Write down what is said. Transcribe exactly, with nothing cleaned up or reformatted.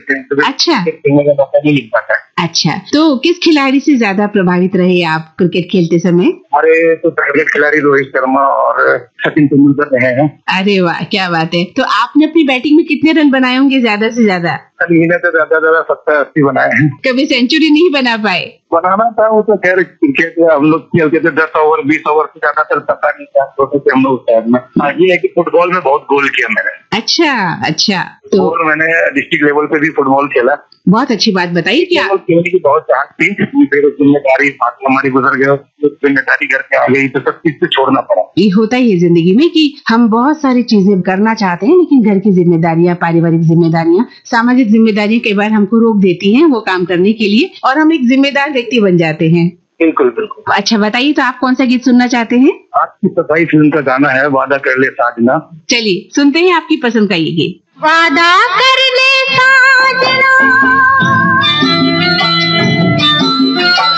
देते हैं तो अच्छा खेलने का मौका नहीं मिल पाता है। अच्छा, तो किस खिलाड़ी से ज्यादा प्रभावित रहे आप क्रिकेट खेलते समय? हमारे तो फेवरेट खिलाड़ी रोहित शर्मा और सचिन तेंदुलकर रहे हैं। अरे वाह, क्या बात है। तो आपने अपनी बैटिंग में कितने रन बनाए होंगे ज्यादा से ज्यादा? इन्हें तो ज्यादा ज्यादा सत्तर अस्सी बनाए हैं। कभी सेंचुरी नहीं बना पाए? बनाना था, वो तो खैर क्रिकेट हम लोग खेलते थे दस ओवर बीस ओवर से ज्यादा चल पता नहीं था, छोटे थे हम लोग टाइम में। हाँ, ये है कि फुटबॉल में बहुत गोल किया मैंने। अच्छा अच्छा, तो और मैंने डिस्ट्रिक्ट लेवल पे भी फुटबॉल खेला। बहुत अच्छी बात बताइए कि आप खेलने की बहुत चाहत थी, फिर जिम्मेदारी हमारी गुजर गई, जिम्मेदारी घर पे आ गई तो सब चीज से छोड़ना पड़ा। ये होता ही है जिंदगी में कि हम बहुत सारी चीजें करना चाहते हैं, लेकिन घर की जिम्मेदारियां, पारिवारिक जिम्मेदारियां, सामाजिक जिम्मेदारियां कई बार हमको रोक देती हैं वो काम करने के लिए, और हम एक जिम्मेदार व्यक्ति बन जाते हैं। बिल्कुल बिल्कुल। अच्छा बताइए, तो आप कौन सा गीत सुनना चाहते हैं? आपकी सफाई फिल्म का गाना है वादा कर ले साजना। चलिए सुनते हैं आपकी पसंद का ये गीत। वादा कर ले